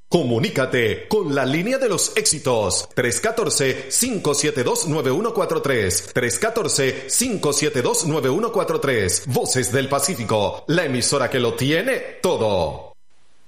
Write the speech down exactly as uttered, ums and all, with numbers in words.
Comunícate con la línea de los éxitos tres uno cuatro, cinco siete dos, nueve uno cuatro tres, tres uno cuatro, cinco siete dos, nueve uno cuatro tres. Voces del Pacífico, la emisora que lo tiene todo.